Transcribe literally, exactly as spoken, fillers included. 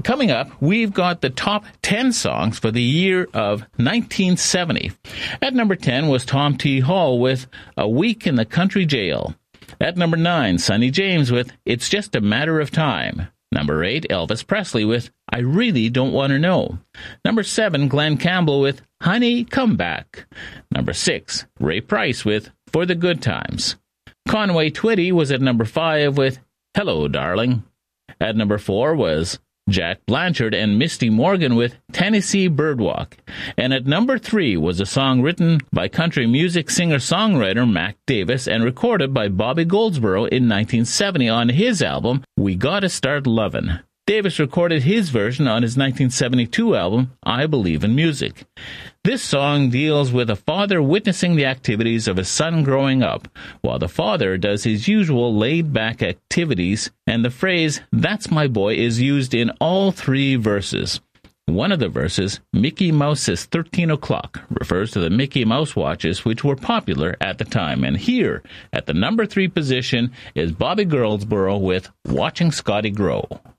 Coming up, we've got the top ten songs for the year of nineteen seventy. At number ten was Tom T. Hall with A Week in the Country Jail. At number nine, Sonny James with It's Just a Matter of Time. Number eight, Elvis Presley with I Really Don't Want to Know. Number seven, Glenn Campbell with Honey, Come Back. Number six, Ray Price with For the Good Times. Conway Twitty was at number five with Hello, Darling. At number four was Jack Blanchard and Misty Morgan with Tennessee Birdwalk. And at number three was a song written by country music singer-songwriter Mac Davis and recorded by Bobby Goldsboro in nineteen seventy on his album We Gotta Start Lovin'. Davis recorded his version on his nineteen seventy-two album I Believe in Music. This song deals with a father witnessing the activities of his son growing up, while the father does his usual laid-back activities, and the phrase, "That's my boy," is used in all three verses. One of the verses, Mickey Mouse says thirteen o'clock, refers to the Mickey Mouse watches which were popular at the time. And here, at the number three position, is Bobby Goldsboro with Watching Scotty Grow.